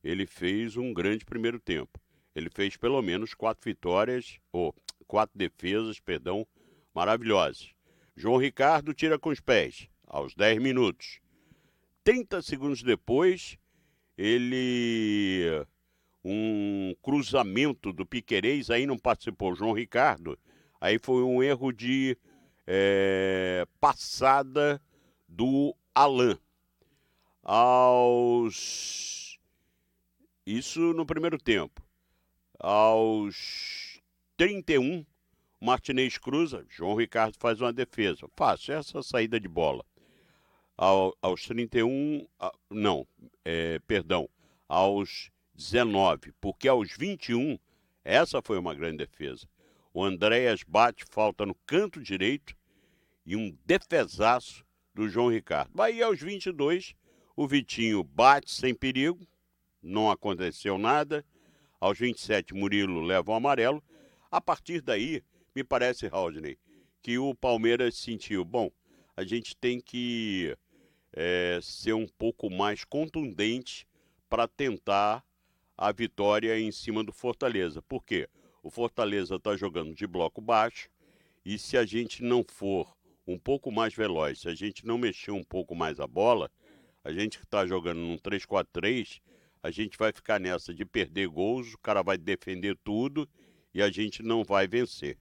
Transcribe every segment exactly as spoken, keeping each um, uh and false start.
ele fez um grande primeiro tempo. Ele fez pelo menos quatro vitórias, ou quatro defesas, perdão, maravilhosas. João Ricardo tira com os pés, aos dez minutos. trinta segundos depois, ele... um cruzamento do Piquerez, aí não participou o João Ricardo, aí foi um erro de é, passada do Alain. Aos... Isso no primeiro tempo. Aos trinta e um, o Martinez cruza, João Ricardo faz uma defesa. Fácil, essa saída de bola. Ao, aos trinta e um, não, é, perdão, aos dezenove, porque aos vinte e um, essa foi uma grande defesa. O Andréas bate, falta no canto direito e um defesaço do João Ricardo. Aí aos vinte e dois, o Vitinho bate sem perigo, não aconteceu nada. Aos vinte e sete, Murilo leva o amarelo. A partir daí, me parece, Rodney, que o Palmeiras sentiu, bom, a gente tem que é, ser um pouco mais contundente para tentar a vitória em cima do Fortaleza. Por quê? O Fortaleza está jogando de bloco baixo e se a gente não for um pouco mais veloz, se a gente não mexer um pouco mais a bola, a gente que está jogando num três quatro três, a gente vai ficar nessa de perder gols, o cara vai defender tudo e a gente não vai vencer.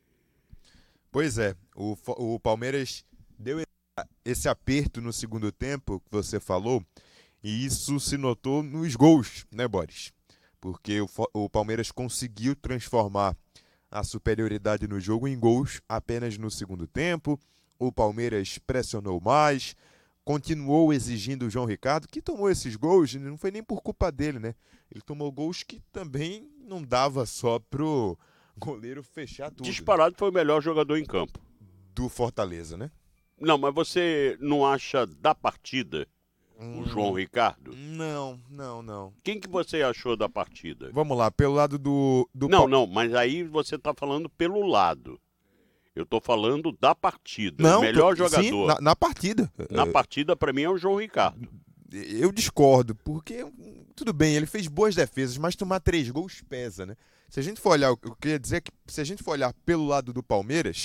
Pois é, o, o Palmeiras deu esse aperto no segundo tempo que você falou, e isso se notou nos gols, né, Boris? Porque o, o Palmeiras conseguiu transformar a superioridade no jogo em gols apenas no segundo tempo. O Palmeiras pressionou mais, continuou exigindo o João Ricardo, que tomou esses gols, não foi nem por culpa dele, né? Ele tomou gols que também não dava só pro goleiro fechar tudo. Disparado foi o melhor jogador em campo. Do Fortaleza, né? Não, mas você não acha da partida hum, o João Ricardo? Não, não, não. Quem que você achou da partida? Vamos lá, pelo lado do... do não, não, mas aí você tá falando pelo lado. Eu tô falando da partida. Não, o melhor tô, jogador. Sim, na, na partida. Na partida, para mim, é o João Ricardo. Eu discordo, porque, tudo bem, ele fez boas defesas, mas tomar três gols pesa, né? Se a gente for olhar, eu queria dizer que se a gente for olhar pelo lado do Palmeiras,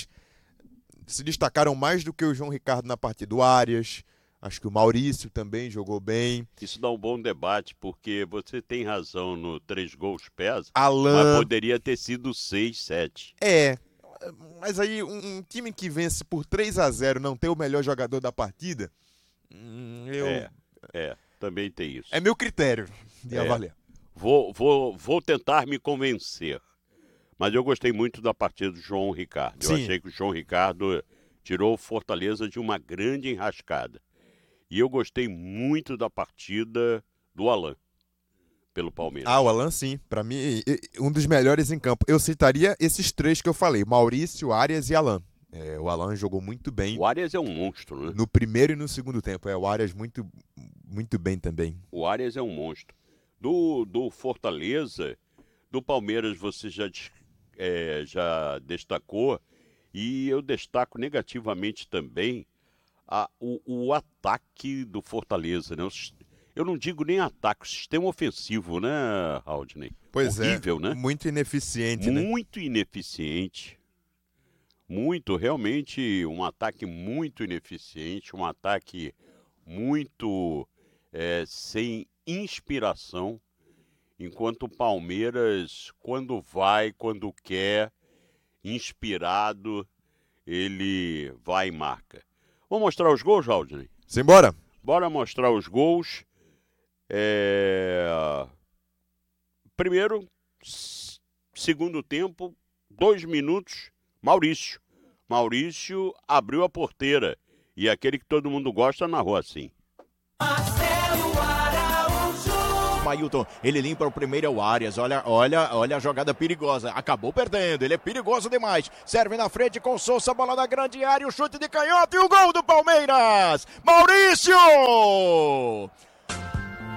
se destacaram mais do que o João Ricardo na partida. O Arias, acho que o Maurício também jogou bem. Isso dá um bom debate, porque você tem razão no três gols pesa, Alain... mas poderia ter sido seis, sete. É, mas aí um, um time que vence por três a zero não ter o melhor jogador da partida, eu... É, é, também tem isso. É meu critério de é. avaliar. Vou, vou, vou tentar me convencer. Mas eu gostei muito da partida do João Ricardo. Sim. Eu achei que o João Ricardo tirou o Fortaleza de uma grande enrascada. E eu gostei muito da partida do Alain, pelo Palmeiras. Ah, o Alain sim. Para mim, um dos melhores em campo. Eu citaria esses três que eu falei, Maurício, Arias e Alain. É, o Alain jogou muito bem. O Arias é um monstro, né? No primeiro e no segundo tempo. É, o Arias muito, muito bem também. O Arias é um monstro. Do, do Fortaleza, do Palmeiras você já... É, já destacou, e eu destaco negativamente também a, o, o ataque do Fortaleza, né? Eu não digo nem ataque, o sistema ofensivo, né, Rodney? Pois Horrível, é, né? Muito ineficiente, Muito né? ineficiente. Muito, realmente, um ataque muito ineficiente, um ataque muito é, sem inspiração. Enquanto o Palmeiras, quando vai, quando quer, inspirado, ele vai e marca. Vamos mostrar os gols, Rodney? Simbora! Bora mostrar os gols. É... Primeiro, segundo tempo, dois minutos, Maurício. Maurício abriu a porteira. E aquele que todo mundo gosta narrou assim. Mailton, ele limpa o primeiro, é o Arias, olha, olha, olha a jogada perigosa, acabou perdendo, ele é perigoso demais, serve na frente com Sousa, bola na grande área, o chute de canhota e o gol do Palmeiras, Maurício!